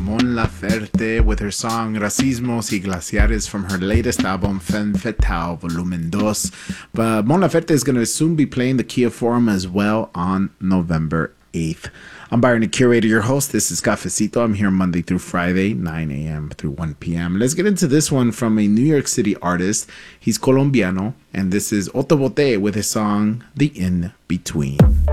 Mon Laferte with her song Racismos y Glaciares from her latest album Femme Fatale Volumen 2. But Mon Laferte is going to soon be playing the Kia Forum as well on November 8th. I'm Byron, the curator, your host. This is Cafecito. I'm here Monday through Friday, 9 a.m. through 1 p.m. Let's get into this one from a New York City artist. He's Colombiano, and this is Otto Bote with his song The In Between.